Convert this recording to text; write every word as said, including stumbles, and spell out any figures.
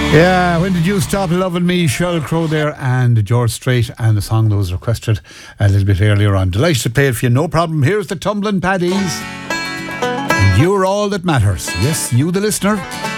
Yeah, When Did You Stop Loving Me? Sheryl Crow there and George Strait, and the song that was requested a little bit earlier on. Delighted to play it for you, no problem. Here's the Tumbling Paddies. And you're all that matters. Yes, you the listener.